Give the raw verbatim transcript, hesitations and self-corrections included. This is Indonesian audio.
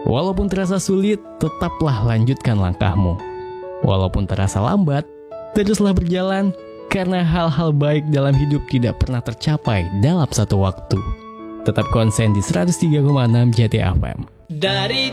Walaupun terasa sulit, tetaplah lanjutkan langkahmu. Walaupun terasa lambat, teruslah berjalan, karena hal-hal baik dalam hidup tidak pernah tercapai dalam satu waktu. Tetap konsen di seratus tiga koma enam J T F M. Dari